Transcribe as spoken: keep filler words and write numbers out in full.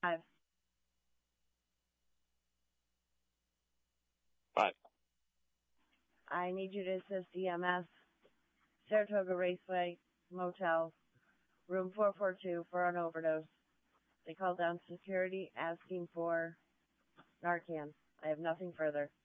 Five. Five. I need you to assist E M S, Saratoga Raceway Motel, room four four two for an overdose. They called down security asking for Narcan. I have nothing further.